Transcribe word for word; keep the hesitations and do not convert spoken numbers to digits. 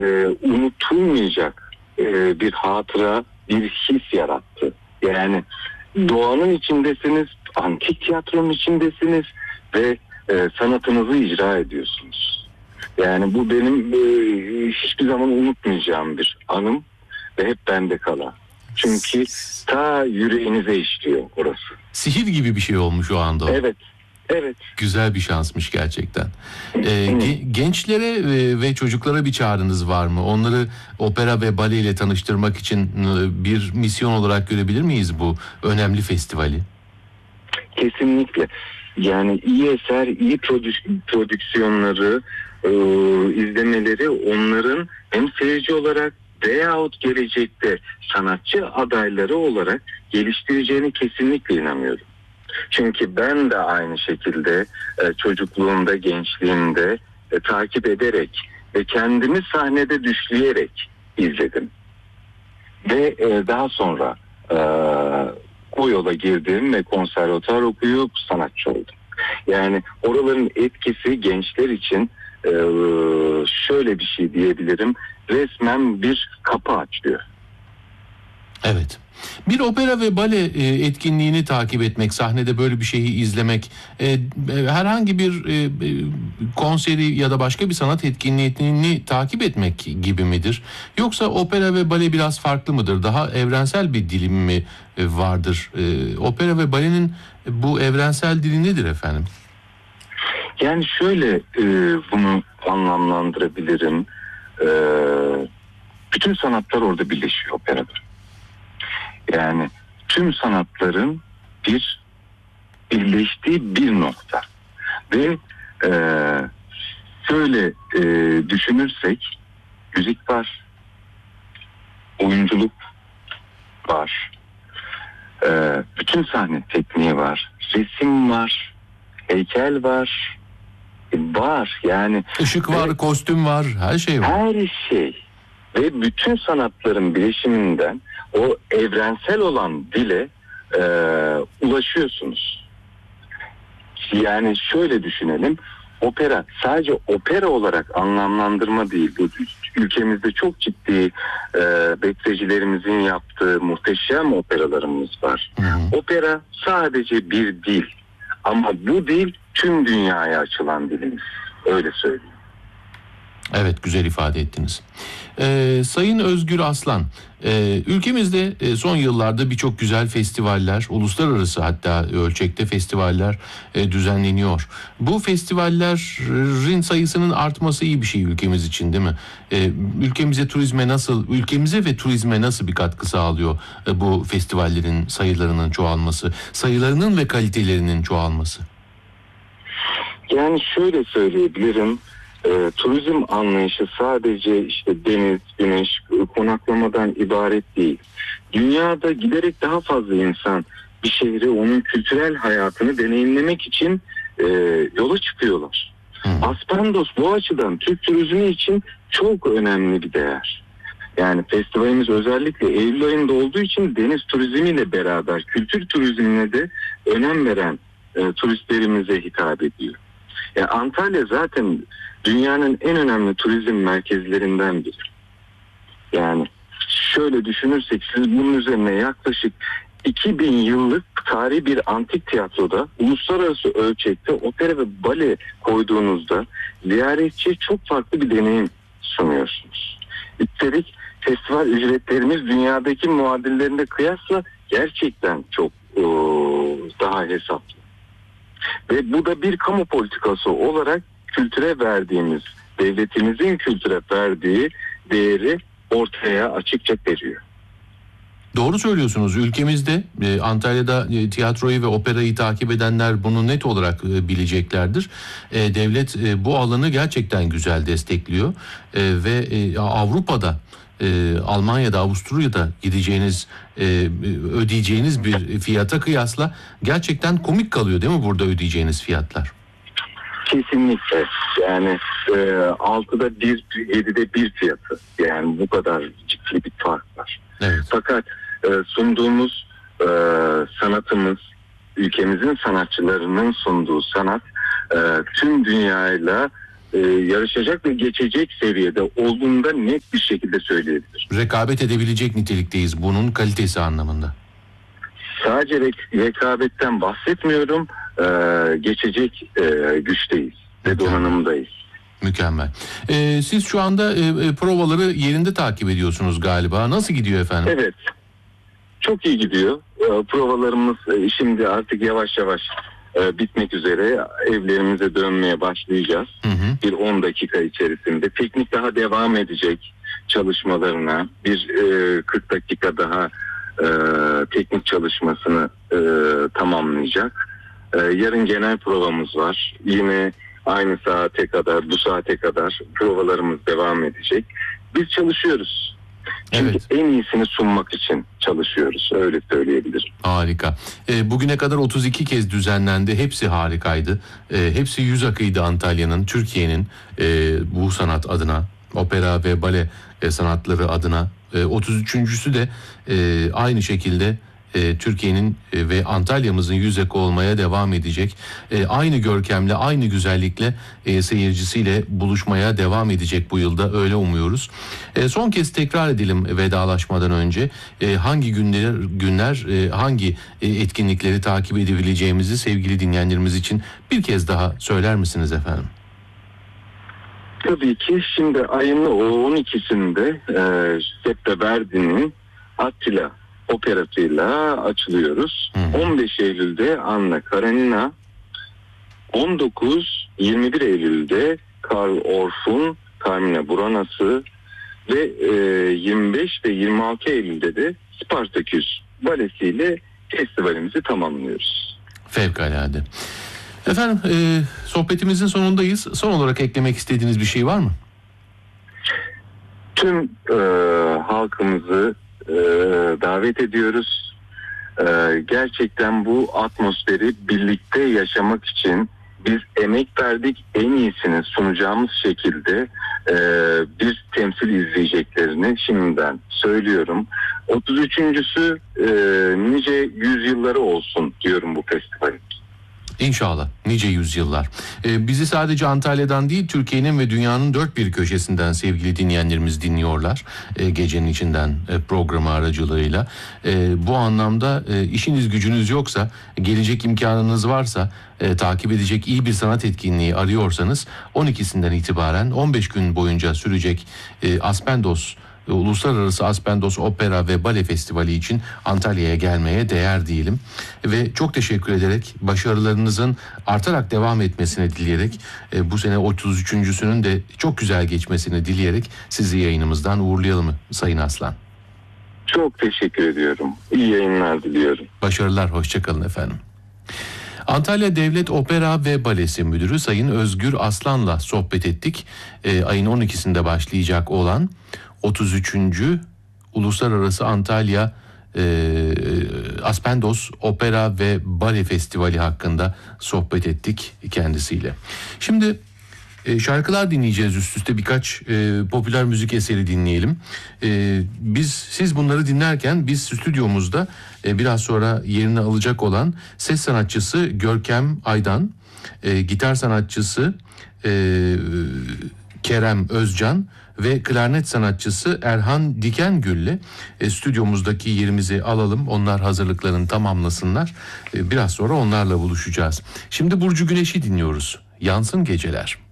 e, unutulmayacak e, bir hatıra, bir his yarattı. Yani doğanın içindesiniz, antik tiyatronun içindesiniz ve e, sanatınızı icra ediyorsunuz. Yani bu benim e, hiçbir zaman unutmayacağım bir anım ve hep bende kalan. Çünkü ta yüreğinize işliyor orası. Sihir gibi bir şey olmuş o anda o. Evet. Evet. Güzel bir şansmış gerçekten. Ee, ge- gençlere e, ve çocuklara bir çağrınız var mı? Onları opera ve bale ile tanıştırmak için e, bir misyon olarak görebilir miyiz bu önemli festivali? Kesinlikle. Yani iyi eser, iyi prodü- prodüksiyonları, e, izlemeleri onların hem seyirci olarak veyahut gelecekte sanatçı adayları olarak geliştireceğini kesinlikle inanıyorum. Çünkü ben de aynı şekilde e, çocukluğumda, gençliğimde e, takip ederek ve kendimi sahnede düşleyerek izledim. Ve e, daha sonra e, o yola girdim ve konservatuar okuyup sanatçı oldum. Yani oraların etkisi gençler için e, şöyle bir şey diyebilirim. Resmen bir kapı açıyor. Evet. Bir opera ve bale e, etkinliğini takip etmek, sahnede böyle bir şeyi izlemek, e, e, herhangi bir e, e, konseri ya da başka bir sanat etkinliğini takip etmek gibi midir? Yoksa opera ve bale biraz farklı mıdır? Daha evrensel bir dilim mi e, vardır? E, opera ve balenin bu evrensel dili nedir efendim? Yani şöyle e, bunu anlamlandırabilirim. E, bütün sanatlar orada birleşiyor operada. Yani tüm sanatların bir birleştiği bir nokta. Ve e, şöyle e, düşünürsek müzik var, oyunculuk var, e, bütün sahne tekniği var, resim var, heykel var, e, var yani. Işık var, ve, kostüm var, her şey var. Her şey ve bütün sanatların bileşiminden o evrensel olan dile e, ulaşıyorsunuz. Yani şöyle düşünelim, opera sadece opera olarak anlamlandırma değil. Bu ülkemizde çok ciddi e, bestecilerimizin yaptığı muhteşem operalarımız var. Hı hı. Opera sadece bir dil ama bu dil tüm dünyaya açılan dilimiz. Öyle söyleyeyim. Evet, güzel ifade ettiniz. Ee, Sayın Özgür Aslan, e, ülkemizde e, son yıllarda birçok güzel festivaller, uluslararası hatta ölçekte festivaller e, düzenleniyor. Bu festivallerin sayısının artması iyi bir şey ülkemiz için, değil mi? E, ülkemize turizme nasıl, ülkemize ve turizme nasıl bir katkı sağlıyor e, bu festivallerin sayılarının çoğalması, sayılarının ve kalitelerinin çoğalması? Yani şöyle söyleyebilirim. E, turizm anlayışı sadece işte deniz, güneş, konaklamadan ibaret değil. Dünyada giderek daha fazla insan bir şehri, onun kültürel hayatını deneyimlemek için e, yola çıkıyorlar. Hmm. Aspendos bu açıdan Türk turizmi için çok önemli bir değer. Yani festivalimiz özellikle Eylül ayında olduğu için deniz turizmiyle beraber kültür turizmine de önem veren e, turistlerimize hitap ediyor. Yani Antalya zaten dünyanın en önemli turizm merkezlerinden biri. Yani şöyle düşünürsek siz bunun üzerine yaklaşık iki bin yıllık tarihi bir antik tiyatroda uluslararası ölçekte opera ve bale koyduğunuzda ziyaretçiye çok farklı bir deneyim sunuyorsunuz. Üstelik festival ücretlerimiz dünyadaki muadillerine kıyasla gerçekten çok o, daha hesaplı. Ve bu da bir kamu politikası olarak kültüre verdiğimiz, devletimizin kültüre verdiği değeri ortaya açıkça veriyor. Doğru söylüyorsunuz. Ülkemizde e, Antalya'da e, tiyatroyu ve operayı takip edenler bunu net olarak e, bileceklerdir. E, devlet e, bu alanı gerçekten güzel destekliyor e, ve e, Avrupa'da, e, Almanya'da, Avusturya'da gideceğiniz, e, ödeyeceğiniz bir fiyata kıyasla gerçekten komik kalıyor, değil mi burada ödeyeceğiniz fiyatlar? Kesinlikle. Yani e, altıda bir, yedide bir fiyatı. Yani bu kadar ciddi bir fark var. Evet. Fakat e, sunduğumuz e, sanatımız, ülkemizin sanatçılarının sunduğu sanat e, tüm dünyayla e, yarışacak ve geçecek seviyede olduğunu da net bir şekilde söyleyebilir. Rekabet edebilecek nitelikteyiz bunun kalitesi anlamında. Sadece rek- rekabetten bahsetmiyorum, e, geçecek e, güçteyiz ve donanımdayız. Mükemmel. Ee, siz şu anda e, e, provaları yerinde takip ediyorsunuz galiba. Nasıl gidiyor efendim? Evet, çok iyi gidiyor. E, provalarımız e, şimdi artık yavaş yavaş e, bitmek üzere. Evlerimize dönmeye başlayacağız. Hı hı. Bir on dakika içerisinde. Teknik daha devam edecek çalışmalarına. Bir e, kırk dakika daha e, teknik çalışmasını e, tamamlayacak. E, yarın genel provamız var. Yine aynı saate kadar, bu saate kadar provalarımız devam edecek. Biz çalışıyoruz. Çünkü Evet. en iyisini sunmak için çalışıyoruz. Öyle söyleyebilirim. Harika. E, bugüne kadar otuz iki kez düzenlendi. Hepsi harikaydı. E, hepsi yüz akıydı Antalya'nın, Türkiye'nin e, bu sanat adına, opera ve bale e, sanatları adına. E, otuz üçüncüsü de e, aynı şekilde e, Türkiye'nin e, ve Antalya'mızın yüz akı olmaya devam edecek. E, aynı görkemle, aynı güzellikle e, seyircisiyle buluşmaya devam edecek bu yılda, öyle umuyoruz. E, son kez tekrar edelim vedalaşmadan önce e, hangi günler, günler e, hangi e, etkinlikleri takip edebileceğimizi sevgili dinleyenlerimiz için bir kez daha söyler misiniz efendim? Tabii ki şimdi ayın on ikisinde e, Giuseppe Verdi'nin Attila operasıyla açılıyoruz. Hı. on beş Eylül'de Anna Karenina, on dokuz yirmi bir Eylül'de Karl Orff'un Carmina Buranası ve e, yirmi beş ve yirmi altı Eylül'de de Spartaküs balesiyle festivalimizi tamamlıyoruz. Fevkalade. Efendim e, sohbetimizin sonundayız. Son olarak eklemek istediğiniz bir şey var mı? Tüm e, halkımızı e, davet ediyoruz. E, gerçekten bu atmosferi birlikte yaşamak için biz emek verdik, en iyisini sunacağımız şekilde e, bir temsil izleyeceklerini şimdiden söylüyorum. otuz üçüncüsü e, nice yüzyılları olsun diyorum bu festivalin. İnşallah nice yüzyıllar. Ee, bizi sadece Antalya'dan değil, Türkiye'nin ve dünyanın dört bir köşesinden sevgili dinleyenlerimiz dinliyorlar. Ee, gecenin içinden e, programı aracılığıyla. Ee, bu anlamda e, işiniz gücünüz yoksa, gelecek imkanınız varsa, e, takip edecek iyi bir sanat etkinliği arıyorsanız on ikisinden itibaren on beş gün boyunca sürecek e, Aspendos Uluslararası Aspendos Opera ve Bale Festivali için Antalya'ya gelmeye değer diyelim. Ve çok teşekkür ederek, başarılarınızın artarak devam etmesini dileyerek, bu sene otuz üçüncüsünün de çok güzel geçmesini dileyerek sizi yayınımızdan uğurlayalım Sayın Aslan. Çok teşekkür ediyorum. İyi yayınlar diliyorum. Başarılar, hoşçakalın efendim. Antalya Devlet Opera ve Balesi Müdürü Sayın Özgür Aslan'la sohbet ettik. E, ayın on ikisinde başlayacak olan otuz üçüncü Uluslararası Antalya e, Aspendos Opera ve Bale Festivali hakkında sohbet ettik kendisiyle. Şimdi e, şarkılar dinleyeceğiz, üst üste birkaç e, popüler müzik eseri dinleyelim. E, biz siz bunları dinlerken biz stüdyomuzda e, biraz sonra yerini alacak olan ses sanatçısı Görkem Aydan, e, gitar sanatçısı e, Kerem Özcan ve klarnet sanatçısı Erhan Dikengül'le e, stüdyomuzdaki yerimizi alalım. Onlar hazırlıklarını tamamlasınlar. E, biraz sonra onlarla buluşacağız. Şimdi Burcu Güneş'i dinliyoruz. Yansın Geceler.